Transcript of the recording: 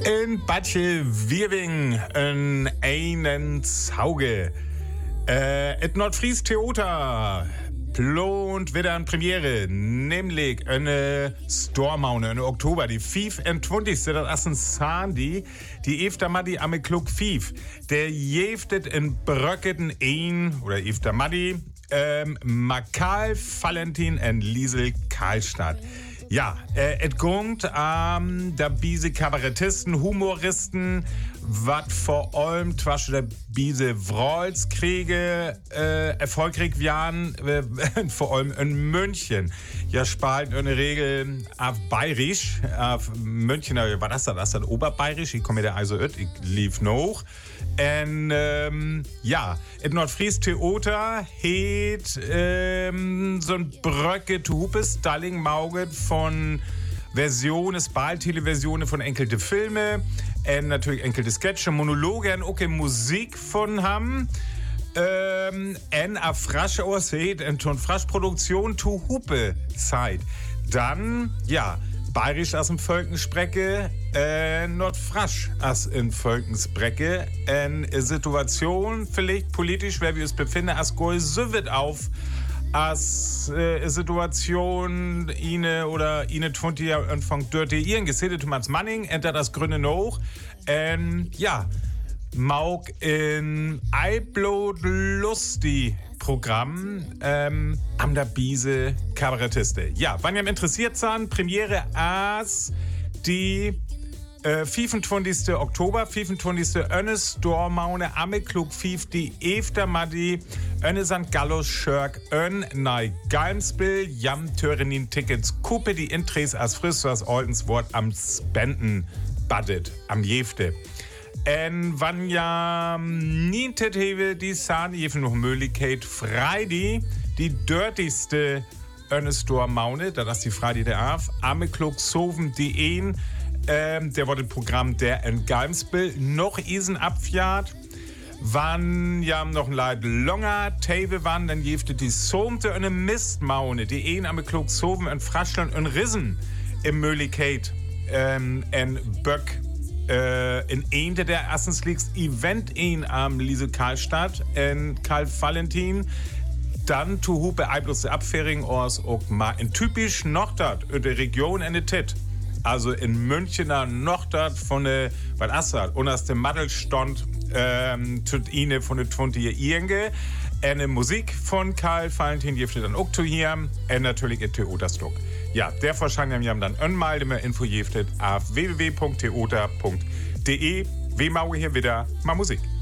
In Badje Wirwing in einen Zauge. Et Nordfries Theater plant wieder eine Premiere, nämlich eine Stormaune in Oktober, die 25. Das ist ein Sandy, die Efter Maddi am Klug 5. Der jeftet in Bröcketen ein, oder Efter Maddi, Makal Valentin und Liesel Karlstadt. Ja, et gungt da biese Kabarettisten, Humoristen, wat vor allem zwischen der biese Wrolskriege erfolgreich waren, vor allem in München. Ja, spalt in der Regel auf Bayerisch, auf München, war das dann Oberbayerisch, ich komme da also ich lief noch. Und ja, in Nordfries Theater het so ein Bröcke Hupes Dalling Mauget von Versionen, Spal-Televisionen von enkelte Filme, und natürlich enkelte Sketche, Monologe und auch Musik von ham. En a frasch aussieht, en ton frasch Produktion to Hupe Zeit. Dann, ja, bayerisch as im Völkensprecke, nordfrasch as in Völkensbrecke. En Situation, vielleicht politisch, wer wir uns befinden, as goi so wird auf, as Situation, ine 20 Jahre Anfang dörte ihren gesedet Thomas Manning, enter das Grüne noch. Ja, Mauk in Eiblot Lusti Programm am der Biese Kabarettiste. Ja, wenn ihr interessiert seid, Premiere as die 25. Oktober, 25. Önnes Dormaune Amme Klug 5, die Efter Maddi, Önne St. Gallo Schörk, Ön Nei Galmsbill, Jam Törenin Tickets, Kuppe die Intres as frisch as Oldens Wort am Spenden Baddet, am Jefte. En wann ja nientet hewe die Sahne jefen noch Möglichkeit Freidi, die dirtigste Ernest Maune, da das die Freidi der Af, Amme Klug Soven die ein, der wurde Programm der in Galmsbill noch isen abfjart. Wann ja noch ein Leid longer Tave wann, dann jefte die Somte eine Mistmaune, die ein Amme Klug Soven und Frascheln und Rissen im Möglichkeit en Böck in eine der ersten Leagues Event am Liesel Karlstadt in Karl Valentin. Dann zu Hupe Eiblus der Abfähring aus auch mal in typisch Nordstadt in der Region in der Tit. Also in Münchener Nordstadt von der, was Assad, und aus dem Maddelstand tut ihnen von der 20 Irge. Eine Musik von Karl Valentin, die dann auch zu hier. Und natürlich ein Theaterstück. Ja, der wahrscheinlich haben dann einmal mehr Info jeftet auf www.theater.de. Wir machen hier wieder mal Musik.